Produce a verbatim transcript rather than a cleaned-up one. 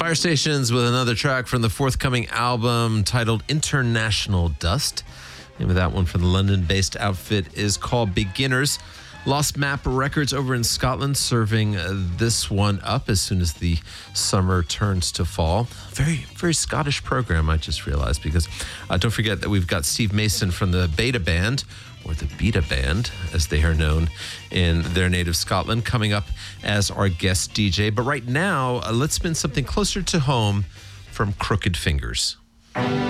Fire Stations with another track from the forthcoming album titled International Dust. The name of that one from the London-based outfit is called Beginners. Lost Map Records over in Scotland serving uh, this one up as soon as the summer turns to fall. Very, very Scottish program, I just realized, because uh, don't forget that we've got Steve Mason from the Beta Band, or the Beta Band, as they are known in their native Scotland, coming up as our guest D J. But right now, uh, let's spin something closer to home from Crooked Fingers.